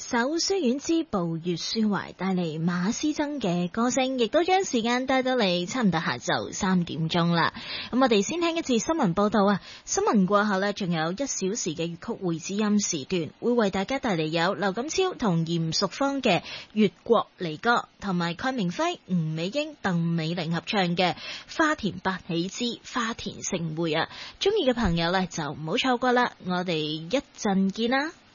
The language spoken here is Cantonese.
首書院之步月抒懷帶嚟馬師曾嘅歌聲，亦都將時間帶到嚟差唔多下晝3點鐘啦。咁我哋先聽一次新聞報道啊！新聞過後呢，仲有1小時嘅粵曲會知音時段，會為大家帶嚟有劉錦超同嚴淑芳嘅越國離歌，同埋鄺明輝、吳美英、鄧美玲合唱嘅花田百喜之花田盛會啊！中意嘅朋友呢，就唔好錯過啦，我哋一陣見啦〜